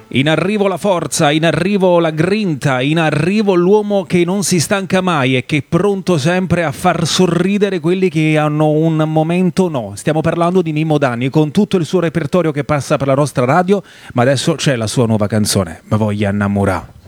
In arrivo la forza, in arrivo la grinta, in arrivo l'uomo che non si stanca mai e che è pronto sempre a far sorridere quelli che hanno un momento no. Stiamo parlando di Mimmo Danni con tutto il suo repertorio che passa per la nostra radio, ma adesso c'è la sua nuova canzone, Ma voglia innamorà.